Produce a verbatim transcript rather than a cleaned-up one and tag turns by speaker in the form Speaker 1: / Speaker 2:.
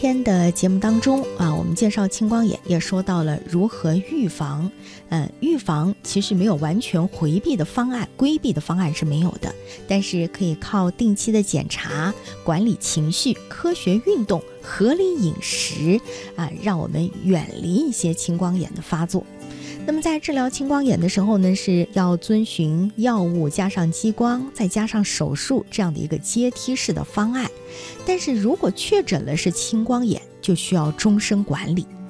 Speaker 1: 天的节目当中啊，我们介绍青光眼，也说到了如何预防。呃，预防其实没有完全回避的方案，规避的方案是没有的，但是可以靠定期的检查、管理情绪、科学运动、合理饮食啊，让我们远离一些青光眼的发作。那么在治疗青光眼的时候呢，是要遵循药物加上激光再加上手术这样的一个阶梯式的方案。但是如果确诊了是青光眼，就需要终身管理。